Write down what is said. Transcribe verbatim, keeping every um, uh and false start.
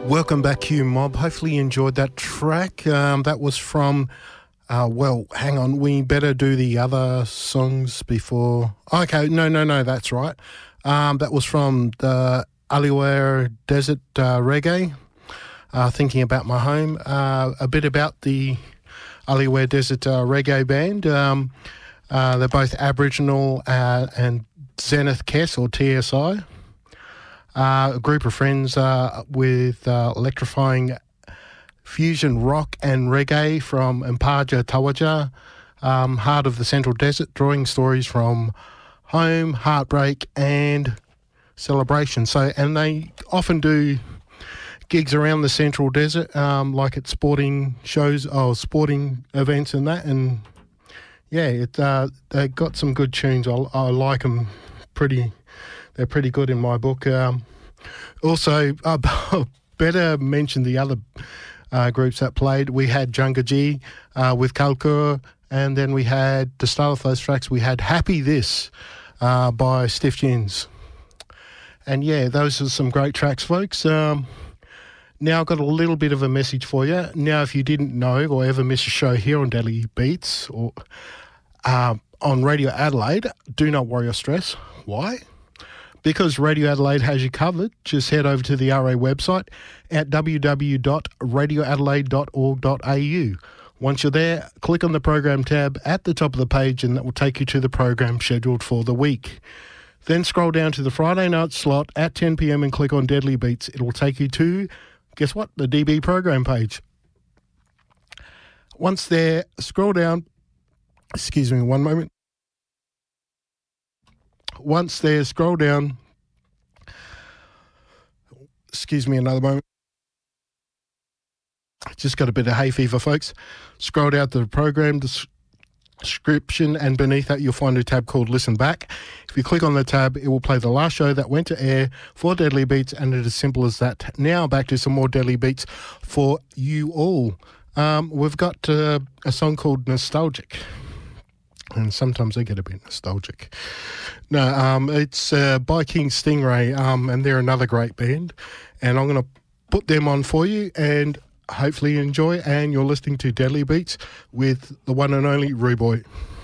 Welcome back, Q Mob. Hopefully you enjoyed that track. Um, that was from, uh, well, hang on, we better do the other songs before. Okay, no, no, no, that's right. Um, that was from the Aliware Desert uh, Reggae, uh, Thinking About My Home. Uh, a bit about the Aliware Desert uh, Reggae Band. Um, uh, they're both Aboriginal uh, and Zenith Kess, or T S I. Uh, a group of friends uh, with uh, electrifying fusion rock and reggae from Mpaja Tawaja, um, heart of the Central Desert, drawing stories from home, heartbreak and celebration. So, and they often do gigs around the Central Desert, um, like at sporting shows, or sporting events and that. And yeah, it, uh, they got some good tunes. I, I like them pretty. They're pretty good in my book. Um, also, uh, better mention the other uh, groups that played. We had Junga G uh, with Kalkur, and then we had, to start off those tracks, we had Happy This uh, by Stiff Gins. And yeah, those are some great tracks, folks. Um, now I've got a little bit of a message for you. Now, if you didn't know or ever miss a show here on Deadly Beats or uh, on Radio Adelaide, do not worry or stress. Why? Because Radio Adelaide has you covered. Just head over to the R A website at w w w dot radio adelaide dot org dot a u. Once you're there, click on the program tab at the top of the page, and that will take you to the program scheduled for the week. Then scroll down to the Friday night slot at ten p m and click on Deadly Beats. It will take you to, guess what, the D B program page. Once there, scroll down. Excuse me one moment. Once there, scroll down. Excuse me another moment. Just got a bit of hay fever, folks. Scroll down to the program description, and beneath that you'll find a tab called Listen Back. If you click on the tab, it will play the last show that went to air for Deadly Beats, and it is simple as that. Now back to some more Deadly Beats for you all. Um, we've got uh, a song called Nostalgic. And sometimes I get a bit nostalgic. No, um, it's uh, by King Stingray, um, and they're another great band. And I'm going to put them on for you, and hopefully you enjoy. And you're listening to Deadly Beats with the one and only Rude Boy.